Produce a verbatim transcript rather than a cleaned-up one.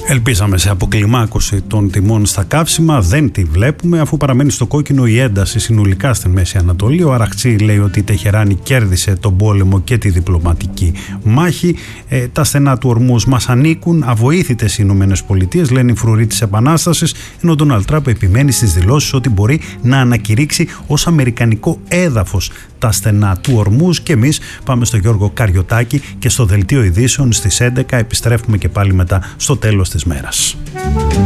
Ελπίζαμε σε αποκλιμάκωση των τιμών στα καύσιμα, δεν τη βλέπουμε, αφού παραμένει στο κόκκινο η ένταση συνολικά στην Μέση Ανατολή. Ο Αραχτσί λέει ότι η Τεχεράνη κέρδισε τον πόλεμο και τη διπλωματική μάχη. Ε, τα στενά του Ορμούζ μας ανήκουν, αβοήθητες οι Ηνωμένες Πολιτείες, λένε οι φρουροί της Επανάστασης, ενώ ο Ντόναλντ Τραμπ επιμένει στις δηλώσεις ότι μπορεί να ανακηρύξει ως αμερικανικό έδαφος τα στενά του Ορμούζ. Και εμείς πάμε στο Γιώργο Καριωτάκη και στο Δελτίο Ειδήσεων στις έντεκα επιστρέφουμε και πάλι μετά στο τέλος της μέρας.